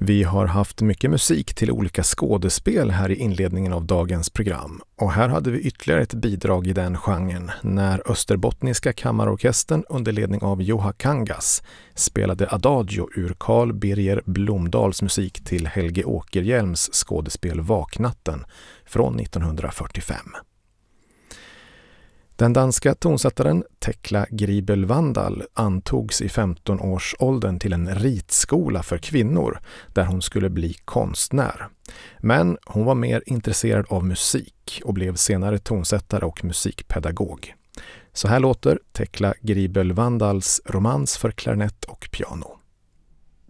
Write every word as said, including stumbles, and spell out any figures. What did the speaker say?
Vi har haft mycket musik till olika skådespel här i inledningen av dagens program. Och här hade vi ytterligare ett bidrag i den genren när Österbottniska kammarorkestern under ledning av Juha Kangas spelade Adagio ur Carl Birger Blomdahls musik till Helge Åkerhielms skådespel Vaknatten från nittonhundrafyrtiofem. Den danska tonsättaren Tekla Gribel-Wandal antogs i femton-årsåldern till en ritskola för kvinnor där hon skulle bli konstnär. Men hon var mer intresserad av musik och blev senare tonsättare och musikpedagog. Så här låter Tekla Gribel-Wandals romans för klarinett och piano.